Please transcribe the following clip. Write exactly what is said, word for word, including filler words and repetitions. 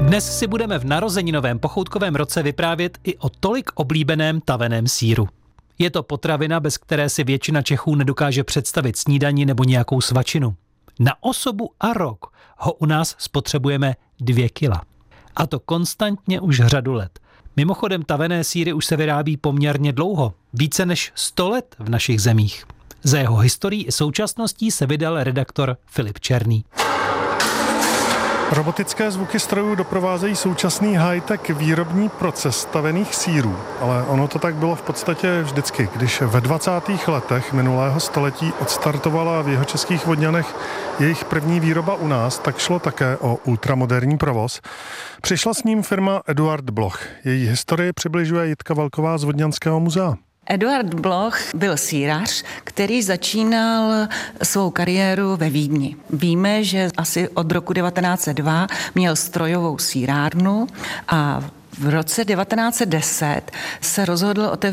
Dnes si budeme v narozeninovém pochoutkovém roce vyprávět i o tolik oblíbeném taveném sýru. Je to potravina, bez které si většina Čechů nedokáže představit snídani nebo nějakou svačinu. Na osobu a rok ho u nás spotřebujeme dvě kila. A to konstantně už řadu let. Mimochodem tavené sýry už se vyrábí poměrně dlouho, více než sto let v našich zemích. Za jeho historií i současností se vydal redaktor Filip Černý. Robotické zvuky strojů doprovázejí současný high-tech výrobní proces tavených sýrů, ale ono to tak bylo v podstatě vždycky. Když ve dvacátých letech minulého století odstartovala v jihočeských Vodňanech jejich první výroba u nás, tak šlo také o ultramoderní provoz. Přišla s ním firma Eduard Bloch. Její historii přibližuje Jitka Valková z Vodňanského muzea. Eduard Bloch byl sýrař, který začínal svou kariéru ve Vídni. Víme, že asi od roku devatenáct set dva měl strojovou sýrárnu a v roce devatenáct set deset se rozhodl otevřít